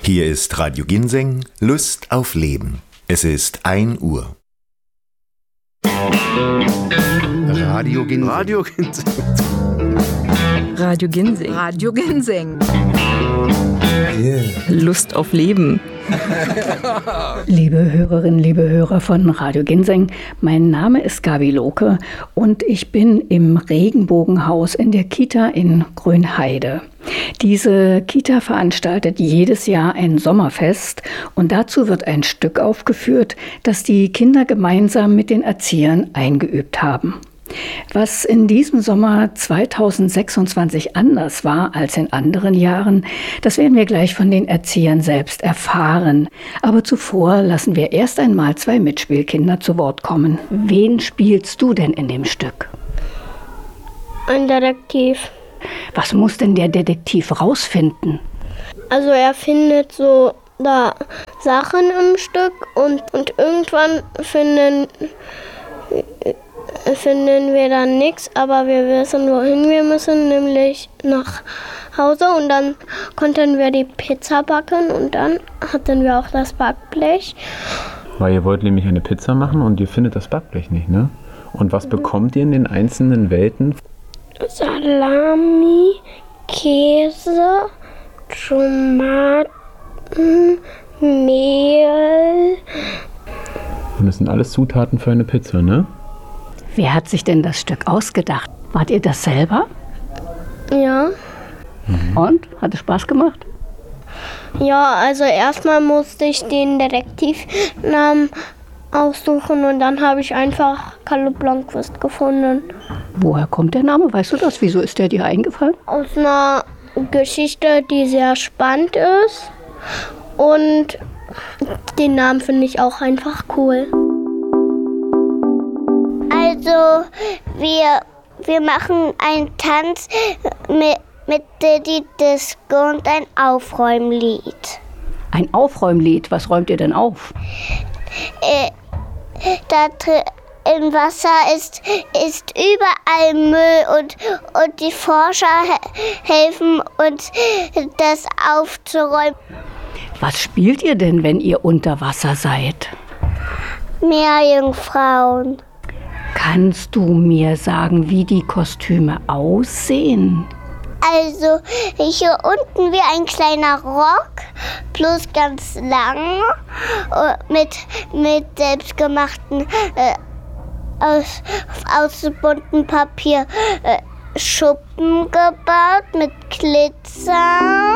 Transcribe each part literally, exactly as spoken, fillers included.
Hier ist Radio Ginseng, Lust auf Leben. Es ist ein Uhr. Radio Ginseng. Radio Ginseng. Radio Ginseng. Radio Ginseng. Yeah. Lust auf Leben. Liebe Hörerinnen, liebe Hörer von Radio Ginseng, mein Name ist Gabi Lohke und ich bin im Regenbogenhaus in der Kita in Grünheide. Diese Kita veranstaltet jedes Jahr ein Sommerfest und dazu wird ein Stück aufgeführt, das die Kinder gemeinsam mit den Erziehern eingeübt haben. Was in diesem Sommer zweitausendsechsundzwanzig anders war als in anderen Jahren, das werden wir gleich von den Erziehern selbst erfahren. Aber zuvor lassen wir erst einmal zwei Mitspielkinder zu Wort kommen. Wen spielst du denn in dem Stück? Ein Detektiv. Was muss denn der Detektiv rausfinden? Also er findet so da Sachen im Stück und, und irgendwann finden... finden wir dann nichts, aber wir wissen, wohin wir müssen, nämlich nach Hause und dann konnten wir die Pizza backen und dann hatten wir auch das Backblech. Weil ihr wollt nämlich eine Pizza machen und ihr findet das Backblech nicht, ne? Und was mhm. bekommt ihr in den einzelnen Welten? Salami, Käse, Tomaten, Mehl. Und das sind alles Zutaten für eine Pizza, ne? Wer hat sich denn das Stück ausgedacht? Wart ihr das selber? Ja. Mhm. Und? Hat es Spaß gemacht? Ja, also erstmal musste ich den Detektivnamen aussuchen und dann habe ich einfach Kalle Blomqvist gefunden. Woher kommt der Name? Weißt du das? Wieso ist der dir eingefallen? Aus einer Geschichte, die sehr spannend ist. Und den Namen finde ich auch einfach cool. Also, wir, wir machen einen Tanz mit, mit Diddy Disco und ein Aufräumlied. Ein Aufräumlied? Was räumt ihr denn auf? Äh, da im Wasser ist, ist überall Müll und, und die Forscher he- helfen uns, das aufzuräumen. Was spielt ihr denn, wenn ihr unter Wasser seid? Meerjungfrauen. Kannst du mir sagen, wie die Kostüme aussehen? Also hier unten wie ein kleiner Rock, plus ganz lang, mit, mit selbstgemachten, äh, aus, aus buntem Papier äh, Schuppen gebaut mit Glitzer.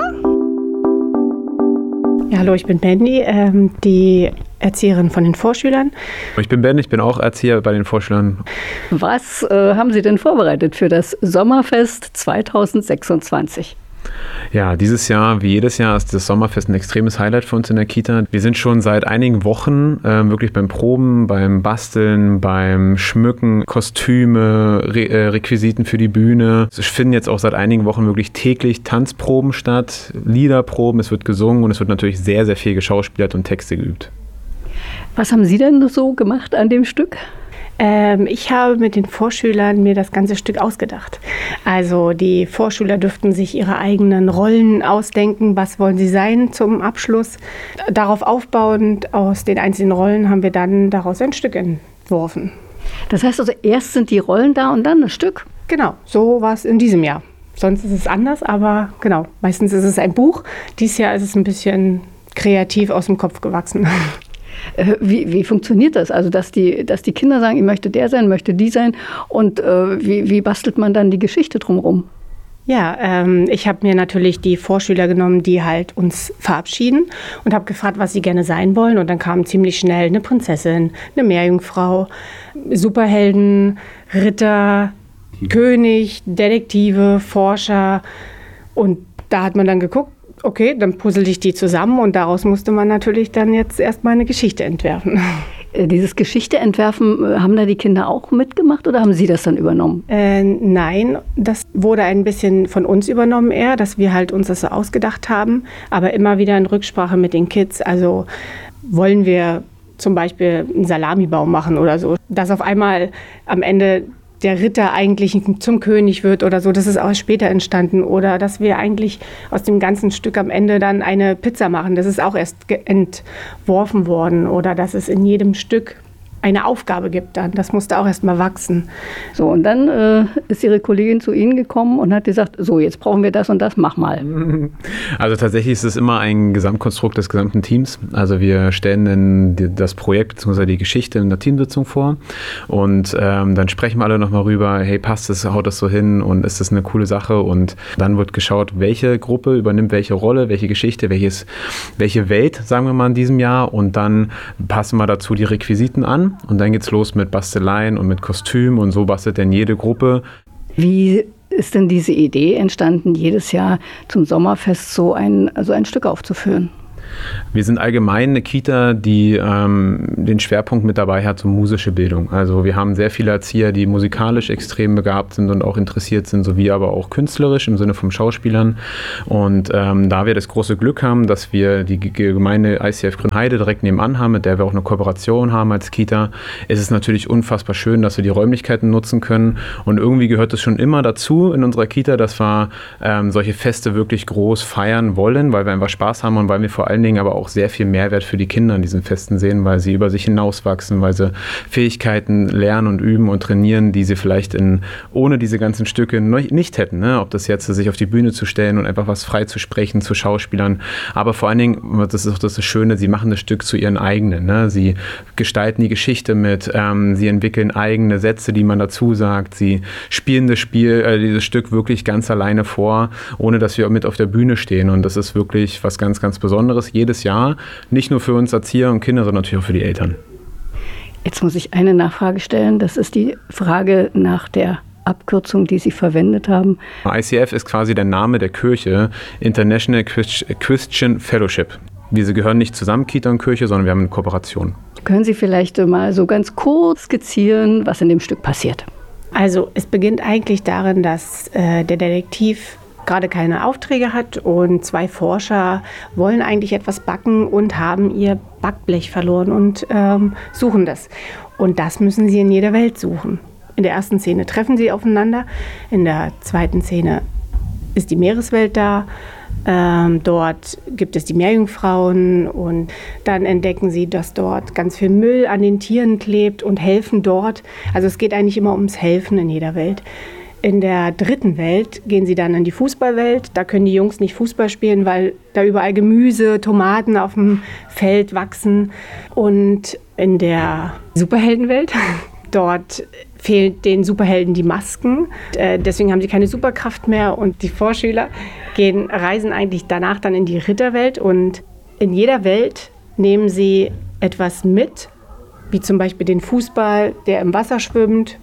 Ja, hallo, ich bin Benny, ähm, die Erzieherin von den Vorschülern. Ich bin Ben, ich bin auch Erzieher bei den Vorschülern. Was äh, haben Sie denn vorbereitet für das Sommerfest zweitausendsechsundzwanzig? Ja, dieses Jahr, wie jedes Jahr, ist das Sommerfest ein extremes Highlight für uns in der Kita. Wir sind schon seit einigen Wochen äh, wirklich beim Proben, beim Basteln, beim Schmücken, Kostüme, Re- äh, Requisiten für die Bühne. Es finden jetzt auch seit einigen Wochen wirklich täglich Tanzproben statt, Liederproben, es wird gesungen und es wird natürlich sehr, sehr viel geschauspielert und Texte geübt. Was haben Sie denn so gemacht an dem Stück? Ähm, ich habe mit den Vorschülern mir das ganze Stück ausgedacht. Also die Vorschüler dürften sich ihre eigenen Rollen ausdenken. Was wollen sie sein zum Abschluss? Darauf aufbauend aus den einzelnen Rollen haben wir dann daraus ein Stück entworfen. Das heißt also, erst sind die Rollen da und dann das Stück? Genau, so war es in diesem Jahr. Sonst ist es anders, aber genau, meistens ist es ein Buch. Dieses Jahr ist es ein bisschen kreativ aus dem Kopf gewachsen. Wie, wie funktioniert das? Also, dass die, dass die Kinder sagen, ich möchte der sein, möchte die sein. Und äh, wie, wie bastelt man dann die Geschichte drumherum? Ja, ähm, ich habe mir natürlich die Vorschüler genommen, die halt uns verabschieden und habe gefragt, was sie gerne sein wollen. Und dann kam ziemlich schnell eine Prinzessin, eine Meerjungfrau, Superhelden, Ritter, mhm. König, Detektive, Forscher. Und da hat man dann geguckt, okay, dann puzzle ich die zusammen und daraus musste man natürlich dann jetzt erstmal eine Geschichte entwerfen. Dieses Geschichte entwerfen, haben da die Kinder auch mitgemacht oder haben Sie das dann übernommen? Äh, nein, das wurde ein bisschen von uns übernommen eher, dass wir halt uns das so ausgedacht haben, aber immer wieder in Rücksprache mit den Kids. Also wollen wir zum Beispiel einen Salamibaum machen oder so, dass auf einmal am Ende der Ritter eigentlich zum König wird oder so. Das ist auch später entstanden. Oder dass wir eigentlich aus dem ganzen Stück am Ende dann eine Pizza machen. Das ist auch erst entworfen worden. Oder dass es in jedem Stück eine Aufgabe gibt dann. Das musste auch erst mal wachsen. So, und dann äh, ist Ihre Kollegin zu Ihnen gekommen und hat gesagt, so, jetzt brauchen wir das und das, mach mal. Also tatsächlich ist es immer ein Gesamtkonstrukt des gesamten Teams. Also wir stellen dann das Projekt bzw. die Geschichte in der Teamsitzung vor und ähm, dann sprechen wir alle nochmal rüber, hey, passt das, haut das so hin und ist das eine coole Sache? Und dann wird geschaut, welche Gruppe übernimmt welche Rolle, welche Geschichte, welches, welche Welt, sagen wir mal in diesem Jahr, und dann passen wir dazu die Requisiten an. Und dann geht's los mit Basteleien und mit Kostüm und so bastelt dann jede Gruppe. Wie ist denn diese Idee entstanden, jedes Jahr zum Sommerfest so ein, also ein Stück aufzuführen? Wir sind allgemein eine Kita, die ähm, den Schwerpunkt mit dabei hat, so musische Bildung. Also wir haben sehr viele Erzieher, die musikalisch extrem begabt sind und auch interessiert sind, sowie aber auch künstlerisch im Sinne von Schauspielern. Und ähm, da wir das große Glück haben, dass wir die Gemeinde I C F Grünheide direkt nebenan haben, mit der wir auch eine Kooperation haben als Kita, ist es natürlich unfassbar schön, dass wir die Räumlichkeiten nutzen können. Und irgendwie gehört es schon immer dazu in unserer Kita, dass wir ähm, solche Feste wirklich groß feiern wollen, weil wir einfach Spaß haben und weil wir vor allen Dingen aber auch sehr viel Mehrwert für die Kinder in diesen Festen sehen, weil sie über sich hinauswachsen, weil sie Fähigkeiten lernen und üben und trainieren, die sie vielleicht in, ohne diese ganzen Stücke nicht hätten. Ne? Ob das jetzt sich auf die Bühne zu stellen und einfach was frei zu sprechen zu Schauspielern. Aber vor allen Dingen, das ist auch das Schöne, sie machen das Stück zu ihren eigenen. Ne? Sie gestalten die Geschichte mit, ähm, sie entwickeln eigene Sätze, die man dazu sagt. Sie spielen das Spiel, äh, dieses Stück wirklich ganz alleine vor, ohne dass wir mit auf der Bühne stehen. Und das ist wirklich was ganz, ganz Besonderes. Jedes Jahr, nicht nur für uns Erzieher und Kinder, sondern natürlich auch für die Eltern. Jetzt muss ich eine Nachfrage stellen. Das ist die Frage nach der Abkürzung, die Sie verwendet haben. I C F ist quasi der Name der Kirche, International Christian Fellowship. Wir gehören nicht zusammen, Kita und Kirche, sondern wir haben eine Kooperation. Können Sie vielleicht mal so ganz kurz skizzieren, was in dem Stück passiert? Also es beginnt eigentlich darin, dass äh, der Detektiv gerade keine Aufträge hat und zwei Forscher wollen eigentlich etwas backen und haben ihr Backblech verloren und ähm, suchen das. Und das müssen sie in jeder Welt suchen. In der ersten Szene treffen sie aufeinander, in der zweiten Szene ist die Meereswelt da. Ähm, dort gibt es die Meerjungfrauen und dann entdecken sie, dass dort ganz viel Müll an den Tieren klebt und helfen dort. Also es geht eigentlich immer ums Helfen in jeder Welt. In der dritten Welt gehen sie dann in die Fußballwelt. Da können die Jungs nicht Fußball spielen, weil da überall Gemüse, Tomaten auf dem Feld wachsen. Und in der Superheldenwelt, dort fehlen den Superhelden die Masken. Äh, deswegen haben sie keine Superkraft mehr. Und die Vorschüler gehen, reisen eigentlich danach dann in die Ritterwelt. Und in jeder Welt nehmen sie etwas mit, wie zum Beispiel den Fußball, der im Wasser schwimmt,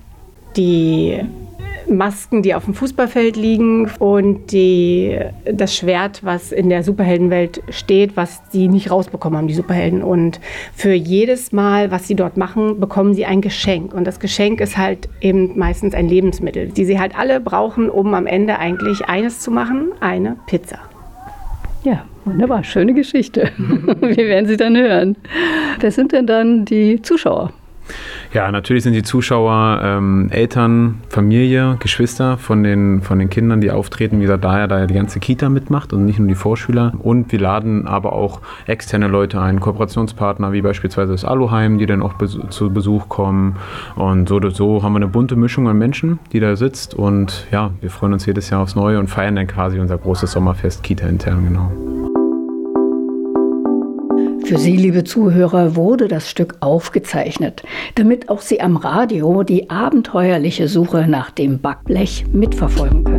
die Masken, die auf dem Fußballfeld liegen und die, das Schwert, was in der Superheldenwelt steht, was sie nicht rausbekommen haben, die Superhelden. Und für jedes Mal, was sie dort machen, bekommen sie ein Geschenk. Und das Geschenk ist halt eben meistens ein Lebensmittel, die sie halt alle brauchen, um am Ende eigentlich eines zu machen, eine Pizza. Ja, wunderbar, schöne Geschichte. Wir werden sie dann hören. Wer sind denn dann die Zuschauer? Ja, natürlich sind die Zuschauer ähm, Eltern, Familie, Geschwister von den, von den Kindern, die auftreten, wie gesagt, daher, da ja die ganze Kita mitmacht und nicht nur die Vorschüler. Und wir laden aber auch externe Leute ein, Kooperationspartner wie beispielsweise das Aluheim, die dann auch besu- zu Besuch kommen. Und so oder so haben wir eine bunte Mischung an Menschen, die da sitzt. Und ja, wir freuen uns jedes Jahr aufs Neue und feiern dann quasi unser großes Sommerfest Kita intern, genau. Für Sie, liebe Zuhörer, wurde das Stück aufgezeichnet, damit auch Sie am Radio die abenteuerliche Suche nach dem Backblech mitverfolgen können.